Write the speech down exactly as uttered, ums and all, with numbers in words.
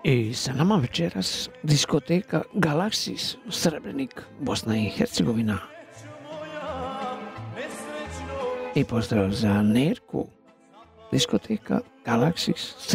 I sa nama večeras diskoteka Galaxis, Srebrenik, Bosna i Hercegovina. I pozdrav za Nerku, diskoteka Galaxis, Srebrenik.